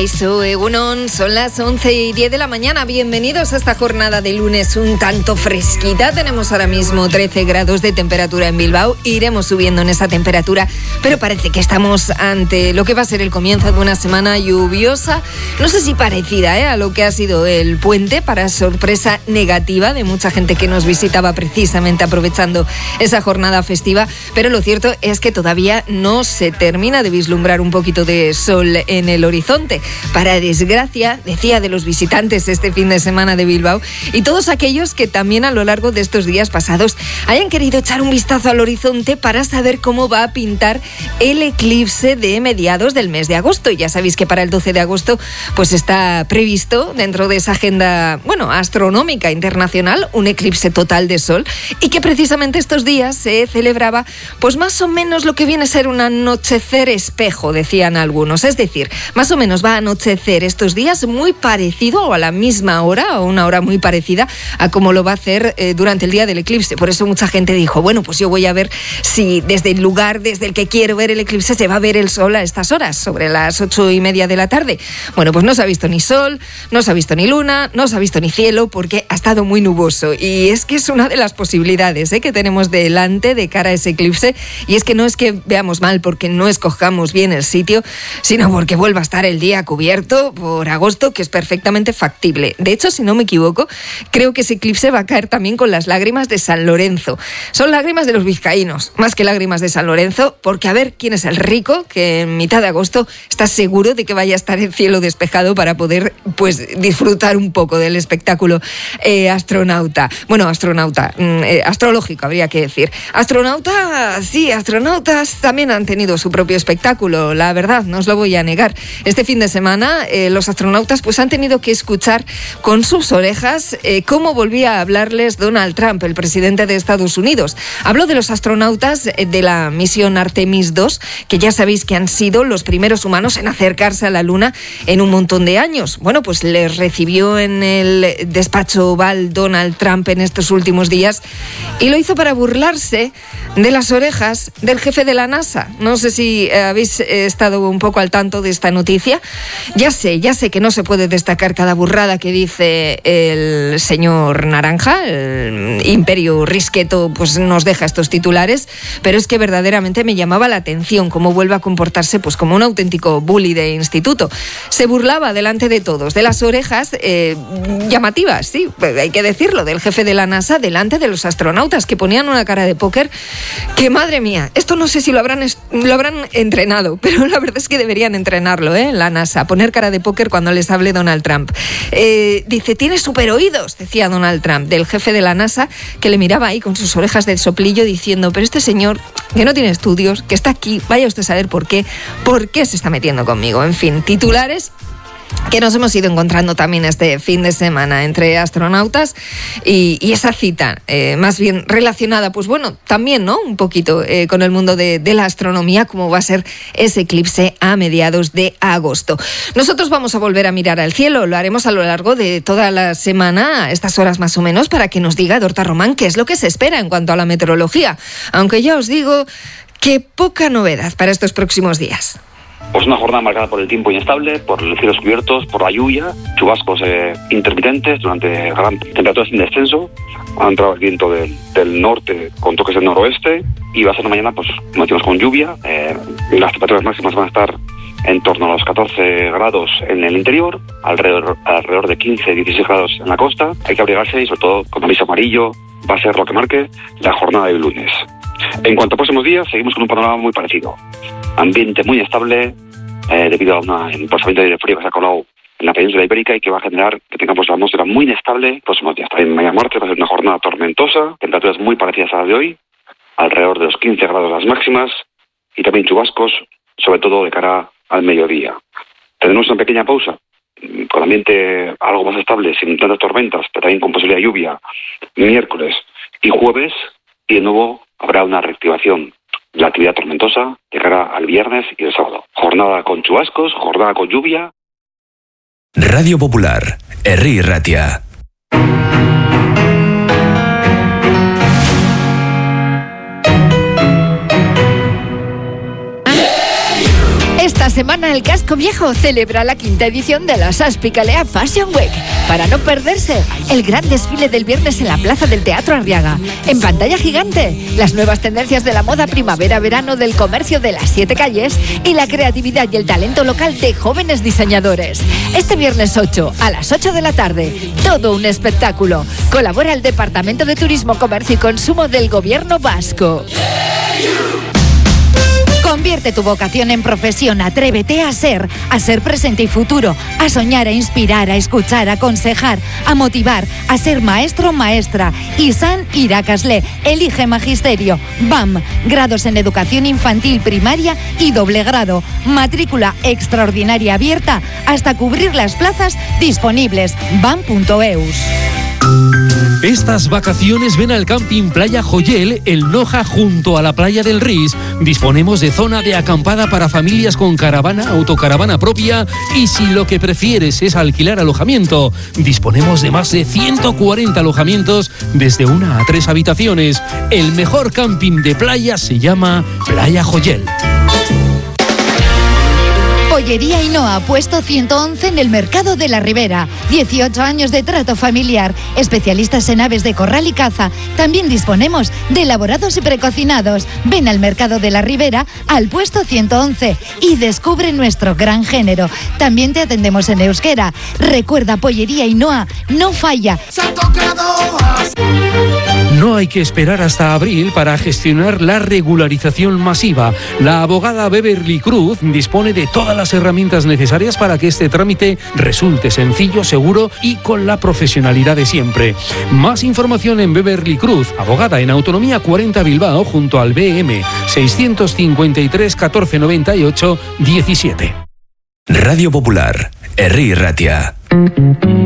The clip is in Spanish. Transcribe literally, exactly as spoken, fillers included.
Kaixo, egunon, son las once y diez de la mañana. Bienvenidos a esta jornada de lunes un tanto fresquita. Tenemos ahora mismo trece grados de temperatura en Bilbao. Iremos subiendo en esa temperatura, pero parece que estamos ante lo que va a ser el comienzo de una semana lluviosa. No sé si parecida ¿eh? a lo que ha sido el puente, para sorpresa negativa de mucha gente que nos visitaba precisamente aprovechando esa jornada festiva. Pero lo cierto es que todavía no se termina de vislumbrar un poquito de sol en el horizonte. Para desgracia, decía, de los visitantes este fin de semana de Bilbao y todos aquellos que también a lo largo de estos días pasados hayan querido echar un vistazo al horizonte para saber cómo va a pintar el eclipse de mediados del mes de agosto. Y ya sabéis que para el doce de agosto pues está previsto dentro de esa agenda, bueno, astronómica internacional, un eclipse total de sol, y que precisamente estos días se celebraba pues más o menos lo que viene a ser un anochecer espejo, decían algunos. Es decir, más o menos va a anochecer estos días muy parecido o a la misma hora o una hora muy parecida a como lo va a hacer eh, durante el día del eclipse. Por eso mucha gente dijo, bueno, pues yo voy a ver si desde el lugar desde el que quiero ver el eclipse se va a ver el sol a estas horas, sobre las ocho y media de la tarde. Bueno, pues no se ha visto ni sol, no se ha visto ni luna, no se ha visto ni cielo, porque ha estado muy nuboso. Y es que es una de las posibilidades ¿eh? que tenemos delante de cara a ese eclipse. Y es que no es que veamos mal porque no escojamos bien el sitio, sino porque vuelva a estar el día cubierto por agosto, que es perfectamente factible. De hecho, si no me equivoco, creo que ese eclipse va a caer también con las lágrimas de San Lorenzo. Son lágrimas de los vizcaínos, más que lágrimas de San Lorenzo, porque a ver quién es el rico que en mitad de agosto está seguro de que vaya a estar el cielo despejado para poder pues disfrutar un poco del espectáculo eh, astronauta. Bueno, astronauta, eh, astrológico habría que decir. Astronauta, sí, astronautas también han tenido su propio espectáculo, la verdad, no os lo voy a negar. Este fin de semana eh, los astronautas pues han tenido que escuchar con sus orejas eh, cómo volvía a hablarles Donald Trump, el presidente de Estados Unidos. Habló de los astronautas eh, de la misión Artemis dos, que ya sabéis que han sido los primeros humanos en acercarse a la Luna en un montón de años. Bueno, pues les recibió en el despacho Oval Donald Trump en estos últimos días y lo hizo para burlarse de las orejas del jefe de la NASA. No sé si eh, habéis eh, estado un poco al tanto de esta noticia. Ya sé, ya sé que no se puede destacar cada burrada que dice el señor Naranja, el Imperio Risqueto pues nos deja estos titulares, pero es que verdaderamente me llamaba la atención cómo vuelve a comportarse pues como un auténtico bully de instituto. Se burlaba delante de todos de las orejas eh, llamativas, sí, hay que decirlo, del jefe de la NASA delante de los astronautas, que ponían una cara de póker que, madre mía, esto no sé si lo habrán, lo habrán entrenado, pero la verdad es que deberían entrenarlo, ¿eh? La NASA, poner cara de póker cuando les hable Donald Trump. Eh, dice, tiene super oídos, decía Donald Trump, del jefe de la NASA, que le miraba ahí con sus orejas de soplillo diciendo, pero este señor que no tiene estudios, que está aquí, vaya usted a saber por qué, por qué se está metiendo conmigo. En fin, titulares que nos hemos ido encontrando también este fin de semana entre astronautas y, y esa cita, eh, más bien relacionada, pues bueno, también, ¿no? Un poquito eh, con el mundo de, de la astronomía, como va a ser ese eclipse a mediados de agosto. Nosotros vamos a volver a mirar al cielo, lo haremos a lo largo de toda la semana, a estas horas más o menos, para que nos diga Dorta Román qué es lo que se espera en cuanto a la meteorología. Aunque ya os digo que poca novedad para estos próximos días. Pues una jornada marcada por el tiempo inestable, por los cielos cubiertos, por la lluvia, chubascos eh, intermitentes durante gran temperaturas en descenso. Ha entrado el viento del, del norte con toques del noroeste y va a ser una mañana, pues, como decimos, con lluvia. Eh, las temperaturas máximas van a estar en torno a los catorce grados en el interior, alrededor, alrededor de quince a dieciséis grados en la costa. Hay que abrigarse y, sobre todo, con aviso amarillo, va a ser lo que marque la jornada del lunes. En cuanto a próximos días, seguimos con un panorama muy parecido. Ambiente muy estable eh, debido a una, un emplazamiento de aire frío que se ha colado en la península ibérica y que va a generar que tengamos la atmósfera muy inestable próximos días. También mañana martes va a ser una jornada tormentosa, temperaturas muy parecidas a las de hoy, alrededor de los quince grados las máximas y también chubascos, sobre todo de cara al mediodía. Tenemos una pequeña pausa con ambiente algo más estable, sin tantas tormentas, pero también con posibilidad de lluvia, miércoles y jueves, y de nuevo habrá una reactivación de la actividad tormentosa de cara al viernes y el sábado. Jornada con chubascos, jornada con lluvia. Radio Popular, Herri Irratia. Esta semana el Casco Viejo celebra la quinta edición de la Saspicalea Fashion Week. Para no perderse, el gran desfile del viernes en la Plaza del Teatro Arriaga. En pantalla gigante, las nuevas tendencias de la moda primavera-verano del comercio de las siete calles y la creatividad y el talento local de jóvenes diseñadores. Este viernes ocho, a las ocho de la tarde, todo un espectáculo. Colabora el Departamento de Turismo, Comercio y Consumo del Gobierno Vasco. Convierte tu vocación en profesión, atrévete a ser, a ser presente y futuro, a soñar, a inspirar, a escuchar, a aconsejar, a motivar, a ser maestro o maestra. Isan Irakasle, elige magisterio. B A M, grados en educación infantil, primaria y doble grado. Matrícula extraordinaria abierta hasta cubrir las plazas disponibles. bam punto eus. Estas vacaciones ven al Camping Playa Joyel, el Noja, junto a la playa del Ris. Disponemos de zona de acampada para familias con caravana, autocaravana propia y si lo que prefieres es alquilar alojamiento, disponemos de más de ciento cuarenta alojamientos desde una a tres habitaciones. El mejor camping de playa se llama Playa Joyel. Pollería Ainhoa, puesto ciento once en el Mercado de la Ribera. dieciocho años de trato familiar. Especialistas en aves de corral y caza. También disponemos de elaborados y precocinados. Ven al Mercado de la Ribera, al puesto ciento once y descubre nuestro gran género. También te atendemos en euskera. Recuerda, Pollería Ainhoa no falla. No hay que esperar hasta abril para gestionar la regularización masiva. La abogada Beverly Cruz dispone de todas las herramientas necesarias para que este trámite resulte sencillo, seguro y con la profesionalidad de siempre. Más información en Beverly Cruz, abogada en Autonomía cuarenta Bilbao, junto al B M seiscientos cincuenta y tres catorce noventa y ocho diecisiete. Radio Popular, Herri Ratia.